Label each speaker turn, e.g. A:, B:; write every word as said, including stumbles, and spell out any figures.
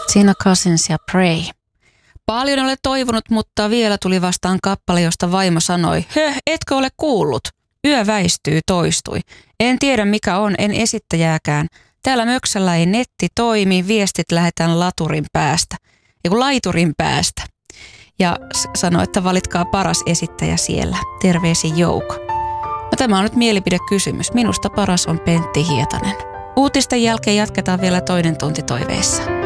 A: Tina Cousins ja Pray. Paljon olen toivonut, mutta vielä tuli vastaan kappale, josta vaimo sanoi, höh, etkö ole kuullut? Yö väistyy, toistui. En tiedä mikä on, en esittäjääkään. Täällä möksällä ei netti toimi, viestit lähetään laturin päästä. Eiku laiturin päästä. Ja sanoi, että valitkaa paras esittäjä siellä. Terveisin Jouko. No, tämä on nyt mielipidekysymys. Minusta paras on Pentti Hietanen. Uutisten jälkeen jatketaan vielä toinen tunti toiveissa.